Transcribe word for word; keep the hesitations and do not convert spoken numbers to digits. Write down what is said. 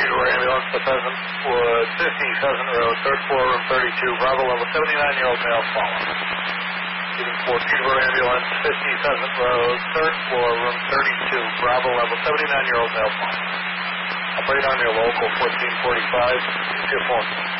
Peterborough Ambulance to Pheasant Wood, fifty Pheasant Road, third floor, room thirty-two, Bravo level seventy-nine-year-old male follow. Even for Peterborough Ambulance, fifty Pheasant Road, third floor, room thirty-two, Bravo level seventy-nine-year-old male follow. Operate on your local fourteen forty-five, two four.